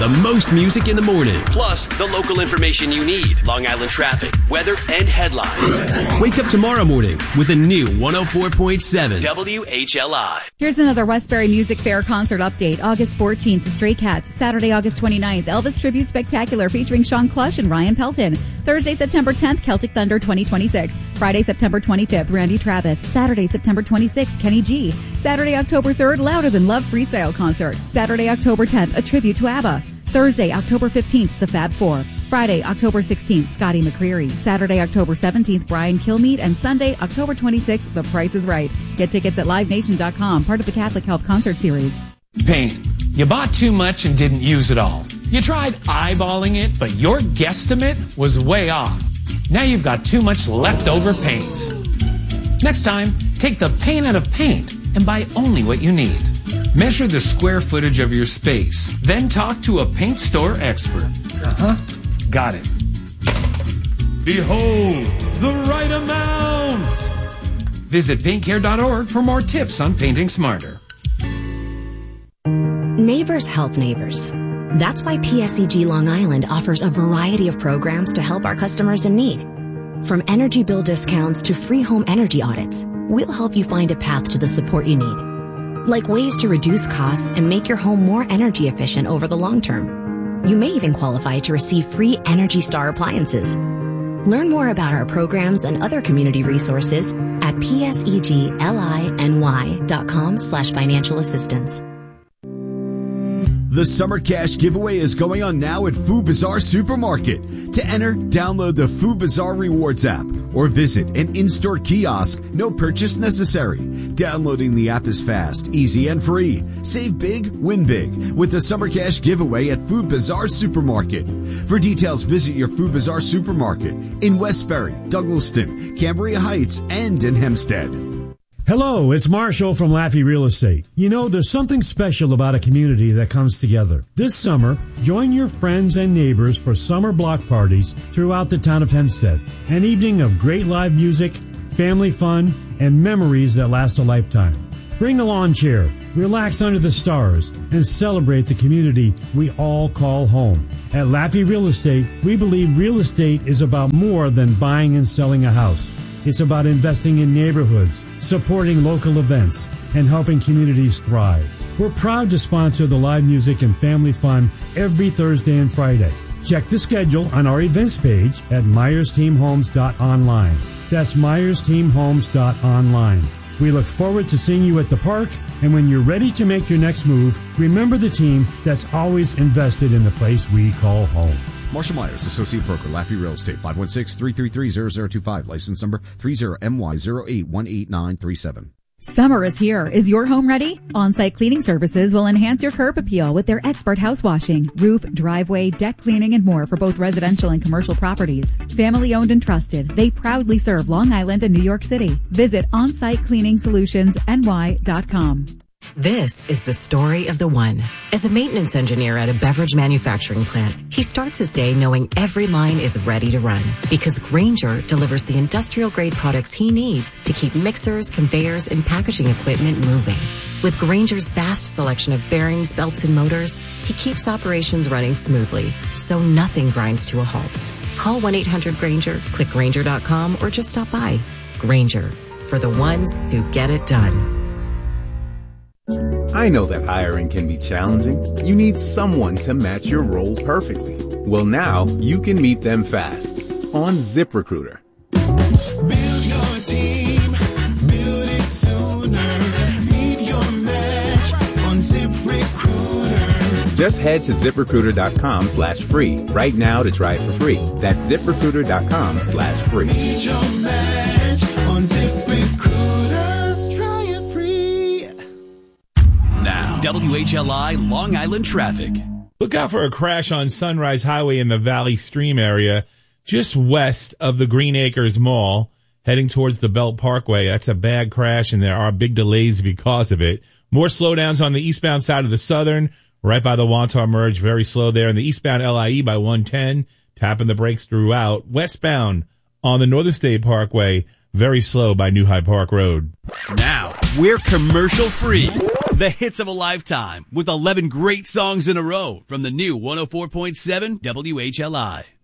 the most music in the morning. Plus, the local information you need. Long Island traffic, weather, and headlines. Wake up tomorrow morning with a new 104.7 WHLI. Here's another Westbury Music Fair concert update. August 14th, The Stray Cats. Saturday, August 29th, Elvis Tribute Spectacular featuring Sean Clush and Ryan Pelton. Thursday, September 10th, Celtic Thunder 2026. Friday, September 25th, Randy Travis. Saturday, September 26th, Kenny G. Saturday, October 3rd, Louder Than Love Freestyle Concert. Saturday, October 10th, a tribute to ABBA. Thursday, October 15th, the Fab Four. Friday, October 16th, Scotty McCreery. Saturday, October 17th, Brian Kilmeade. And Sunday, October 26th, The Price is Right. Get tickets at LiveNation.com, part of the Catholic Health Concert Series. Paint. You bought too much and didn't use it all. You tried eyeballing it, but your guesstimate was way off. Now you've got too much leftover paint. Next time, take the paint out of paint and buy only what you need. Measure the square footage of your space. Then talk to a paint store expert. Got it. Behold, the right amount. Visit paintcare.org for more tips on painting smarter. Neighbors help neighbors. That's why PSEG Long Island offers a variety of programs to help our customers in need. From energy bill discounts to free home energy audits, we'll help you find a path to the support you need. Like ways to reduce costs and make your home more energy efficient over the long term. You may even qualify to receive free Energy Star appliances. Learn more about our programs and other community resources at pseglyny.com/financial assistance. The Summer Cash Giveaway is going on now at Food Bazaar Supermarket. To enter, download the Food Bazaar Rewards app or visit an in-store kiosk. No purchase necessary. Downloading the app is fast, easy, and free. Save big, win big with the Summer Cash Giveaway at Food Bazaar Supermarket. For details, visit your Food Bazaar Supermarket in Westbury, Douglaston, Cambria Heights, and in Hempstead. Hello, it's Marshall from Laffey Real Estate. You know, there's something special about a community that comes together. This summer, join your friends and neighbors for summer block parties throughout the town of Hempstead. An evening of great live music, family fun, and memories that last a lifetime. Bring a lawn chair, relax under the stars, and celebrate the community we all call home. At Laffey Real Estate, we believe real estate is about more than buying and selling a house. It's about investing in neighborhoods, supporting local events, and helping communities thrive. We're proud to sponsor the live music and family fun every Thursday and Friday. Check the schedule on our events page at MyersTeamHomes.online. That's MyersTeamHomes.online. We look forward to seeing you at the park, and when you're ready to make your next move, remember the team that's always invested in the place we call home. Marshall Myers, Associate Broker, Laffey Real Estate, 516-333-0025, license number 30MY08188937. Summer is here. Is your home ready? On-site cleaning services will enhance your curb appeal with their expert house washing, roof, driveway, deck cleaning, and more for both residential and commercial properties. Family owned and trusted, they proudly serve Long Island and New York City. Visit onsitecleaningsolutionsny.com. This is the story of the one. As a maintenance engineer at a beverage manufacturing plant, he starts his day knowing every line is ready to run because Grainger delivers the industrial-grade products he needs to keep mixers, conveyors, and packaging equipment moving. With Grainger's vast selection of bearings, belts, and motors, he keeps operations running smoothly, so nothing grinds to a halt. Call 1-800-GRAINGER, click Grainger.com, or just stop by. Grainger, for the ones who get it done. I know that hiring can be challenging. You need someone to match your role perfectly. Well, now you can meet them fast on ZipRecruiter. Build your team, build it sooner. Meet your match on ZipRecruiter. Just head to ZipRecruiter.com/free right now to try it for free. That's ZipRecruiter.com/free. Meet your match on ZipRecruiter. Try it free. Now, WHLI Long Island traffic. Look out for a crash on Sunrise Highway in the Valley Stream area, just west of the Green Acres Mall, heading towards the Belt Parkway. That's a bad crash, and there are big delays because of it. More slowdowns on the eastbound side of the Southern, right by the Wantar Merge, very slow there. And the eastbound LIE by 110, tapping the brakes throughout. Westbound on the Northern State Parkway, very slow by New Hyde Park Road. Now, we're commercial free. The hits of a lifetime with 11 great songs in a row from the new 104.7 WHLI.